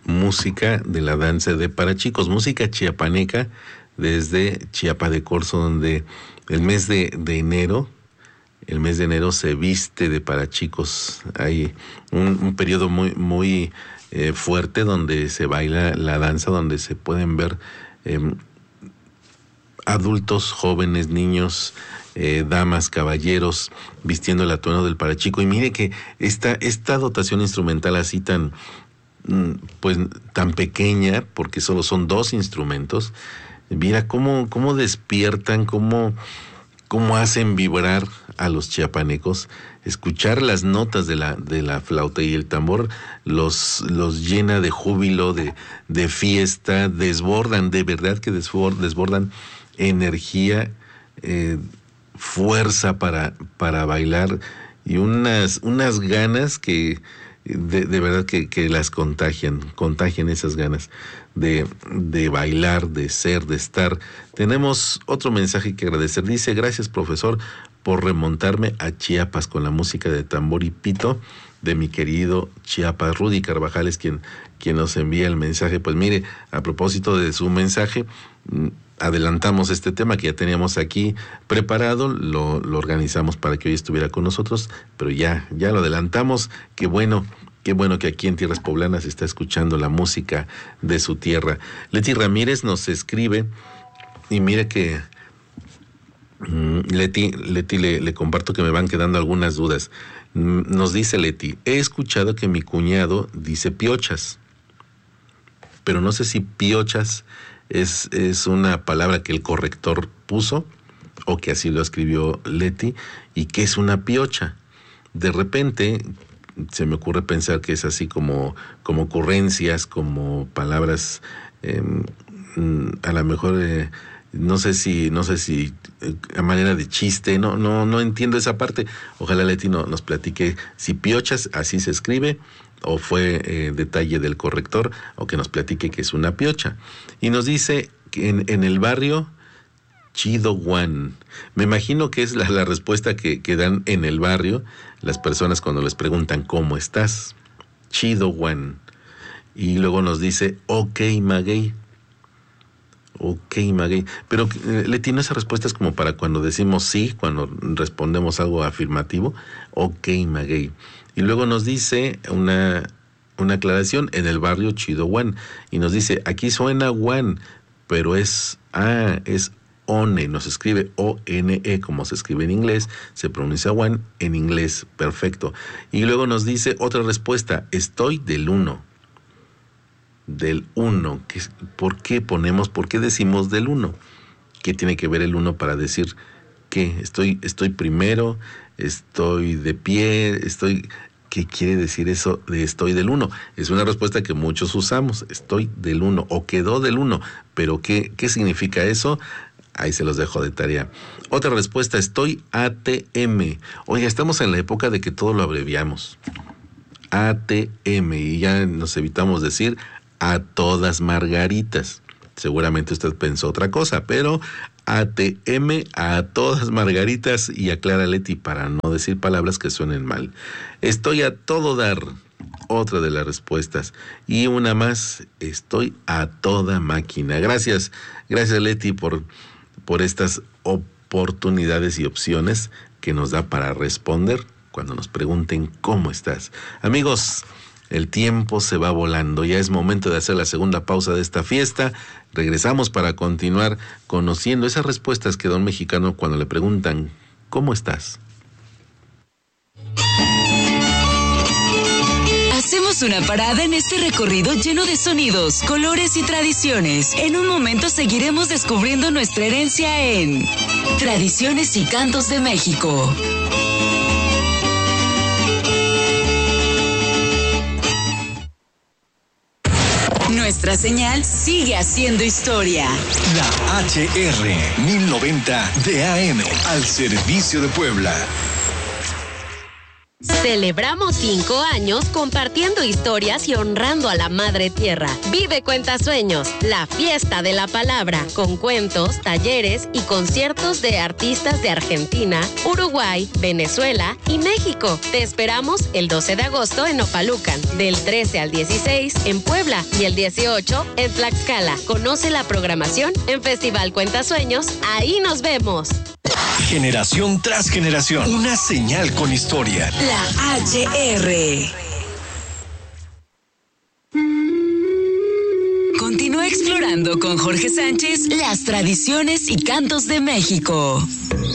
música de la danza de Parachicos, música chiapaneca desde Chiapa de Corzo, donde el mes de enero se viste de parachicos. Hay un periodo muy fuerte donde se baila la danza, donde se pueden ver adultos, jóvenes, niños, damas, caballeros, vistiendo el atuendo del parachico. Y mire que esta dotación instrumental así tan pequeña, porque solo son 2 instrumentos, mira cómo despiertan, cómo hacen vibrar a los chiapanecos. Escuchar las notas de la flauta y el tambor los llena de júbilo, de fiesta, desbordan, de verdad que desbordan energía, fuerza para bailar, y unas ganas que de verdad que las contagian esas ganas de bailar, de ser, de estar. Tenemos otro mensaje que agradecer. Dice: gracias, profesor, por remontarme a Chiapas con la música de tambor y pito de mi querido Chiapas. Rudy Carvajal es quien nos envía el mensaje. Pues mire, a propósito de su mensaje, adelantamos este tema que ya teníamos aquí preparado, lo organizamos para que hoy estuviera con nosotros, pero ya lo adelantamos. Qué bueno que aquí en Tierras Poblanas se está escuchando la música de su tierra. Leti Ramírez nos escribe, y mire que Leti, le comparto que me van quedando algunas dudas. Nos dice Leti: he escuchado que mi cuñado dice piochas, pero no sé si piochas es una palabra que el corrector puso o que así lo escribió Leti, y que es una piocha. De repente se me ocurre pensar que es así como ocurrencias, como palabras, a lo mejor no sé si a manera de chiste. No entiendo esa parte. Ojalá Leti nos platique si piochas así se escribe o fue detalle del corrector, o que nos platique que es una piocha. Y nos dice que en el barrio Chido Juan. Me imagino que es la respuesta que dan en el barrio las personas cuando les preguntan ¿cómo estás? Chido Juan. Y luego nos dice ok maguey. Ok maguey. Pero Leti, esa respuesta es como para cuando decimos sí, cuando respondemos algo afirmativo. Ok maguey. Y luego nos dice una aclaración: en el barrio Chido Juan. Y nos dice: aquí suena Juan, pero es ONE, nos escribe ONE, como se escribe en inglés, se pronuncia Juan en inglés, perfecto. Y luego nos dice otra respuesta: estoy del 1. Del 1, ¿por qué decimos del 1? ¿Qué tiene que ver el 1 para decir qué? Estoy primero, estoy de pie, ¿qué quiere decir eso de estoy del 1? Es una respuesta que muchos usamos: estoy del 1 o quedó del 1, pero ¿qué significa eso? Ahí se los dejo de tarea. Otra respuesta: estoy ATM. Oiga, estamos en la época de que todo lo abreviamos. ATM, y ya nos evitamos decir a todas margaritas. Seguramente usted pensó otra cosa, pero ATM, a todas margaritas, y aclara Leti para no decir palabras que suenen mal. Estoy a todo dar, otra de las respuestas. Y una más: estoy a toda máquina. Gracias Leti por estas oportunidades y opciones que nos da para responder cuando nos pregunten ¿cómo estás? Amigos, el tiempo se va volando. Ya es momento de hacer la segunda pausa de esta fiesta. Regresamos para continuar conociendo esas respuestas que da un mexicano cuando le preguntan ¿cómo estás? Hacemos una parada en este recorrido lleno de sonidos, colores y tradiciones. En un momento seguiremos descubriendo nuestra herencia en Tradiciones y Cantos de México. Nuestra señal sigue haciendo historia. La HR 1090 de AM al servicio de Puebla. Celebramos 5 años compartiendo historias y honrando a la Madre Tierra. Vive Cuentasueños, la fiesta de la palabra, con cuentos, talleres y conciertos de artistas de Argentina, Uruguay, Venezuela y México. Te esperamos el 12 de agosto en Opalucan, del 13 al 16 en Puebla y el 18 en Tlaxcala. Conoce la programación en Festival Cuentasueños. Ahí nos vemos. Generación tras generación, una señal con historia. La HR. Continúa explorando con Jorge Sánchez las tradiciones y cantos de México.